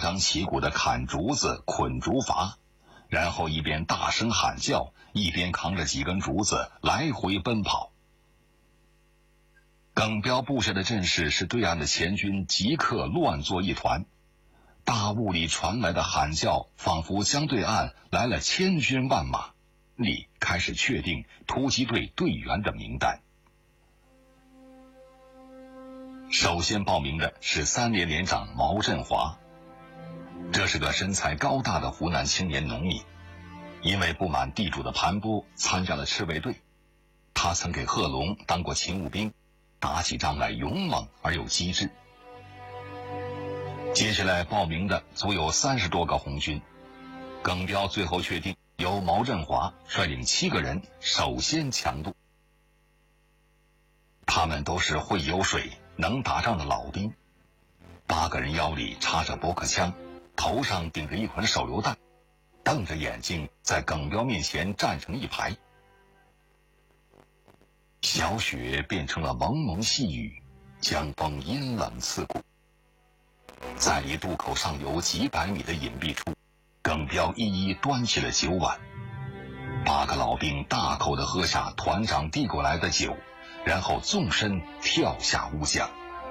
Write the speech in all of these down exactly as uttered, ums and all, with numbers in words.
张旗鼓地砍竹子、捆竹筏，然后一边大声喊叫，一边扛着几根竹子来回奔跑。耿彪布下的阵势使对岸的前军即刻乱作一团，大雾里传来的喊叫仿佛将对岸来了千军万马，里开始确定突击队队员的名单。首先报名的是三连连长毛振华，这是个身材高大的湖南青年农民，因为不满地主的盘剥，参加了赤卫队。他曾给贺龙当过勤务兵，打起仗来勇猛而又机智。接下来报名的足有三十多个红军，耿彪最后确定由毛振华率领七个人首先强渡。他们都是会游水、能打仗的老兵，八个人腰里插着驳壳枪，头上顶着一捆手榴弹，瞪着眼睛在耿彪面前站成一排。小雪变成了蒙蒙细雨，江风阴冷刺骨。在离渡口上游几百米的隐蔽处，耿彪一一端起了酒碗。八个老兵大口地喝下团长递过来的酒，然后纵身跳下乌江。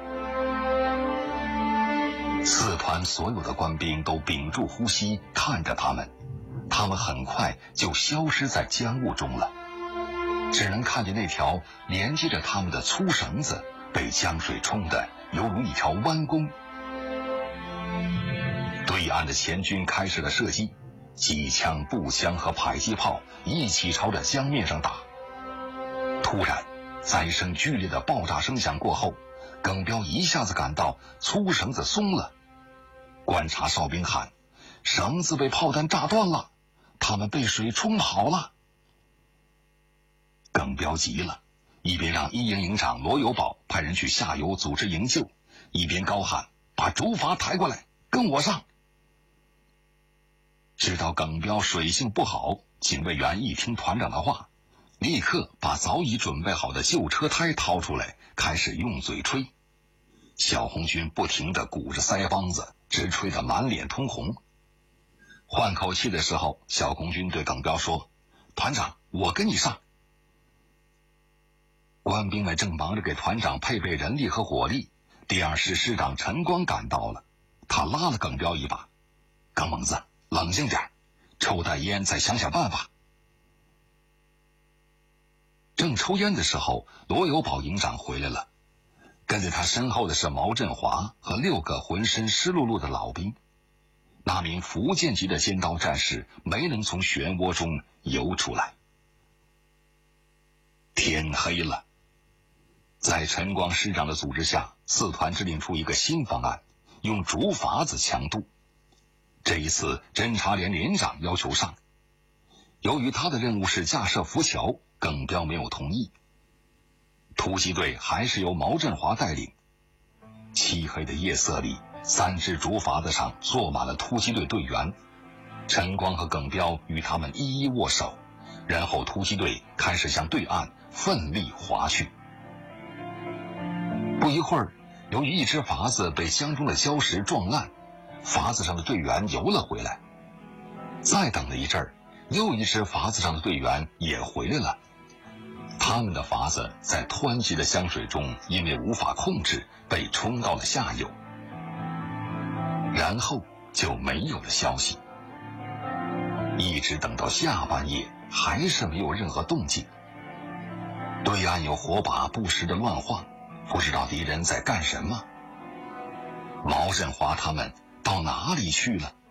四团所有的官兵都屏住呼吸看着他们，他们很快就消失在江雾中了，只能看见那条连接着他们的粗绳子被江水冲得犹如一条弯弓。对岸的前军开始了射击，机枪、步枪和迫击炮一起朝着江面上打。突然，在一声剧烈的爆炸声响过后，耿彪一下子感到粗绳子松了。观察哨兵喊：“绳子被炮弹炸断了，他们被水冲跑了。”耿彪急了，一边让一营营长罗有宝派人去下游组织营救，一边高喊：“把竹筏抬过来，跟我上！”知道耿彪水性不好，警卫员一听团长的话，立刻把早已准备好的旧车胎掏出来，开始用嘴吹。小红军不停地鼓着腮帮子，直吹得满脸通红。换口气的时候，小红军对耿彪说：“团长，我跟你上。”官兵们正忙着给团长配备人力和火力，第二师师长陈光赶到了，他拉了耿彪一把：“耿猛子，冷静点，抽袋烟再想想办法。”正抽烟的时候，罗有宝营长回来了，跟在他身后的是毛振华和六个浑身湿漉漉的老兵。那名福建籍的尖刀战士没能从漩涡中游出来。天黑了，在陈光师长的组织下，四团制定出一个新方案，用竹筏子强渡。这一次侦察连连长要求上，由于他的任务是架设浮桥，耿彪没有同意。突击队还是由毛振华带领。漆黑的夜色里，三只竹筏子上坐满了突击队队员，陈光和耿彪与他们一一握手，然后突击队开始向对岸奋力划去。不一会儿，由于一只筏子被江中的礁石撞烂，筏子上的队员游了回来。再等了一阵儿，又一只筏子上的队员也回来了。他们的筏子在湍急的江水中因为无法控制，被冲到了下游。然后就没有了消息。一直等到下半夜，还是没有任何动静。对岸有火把不时的乱晃，不知道敌人在干什么。毛振华他们到哪里去了？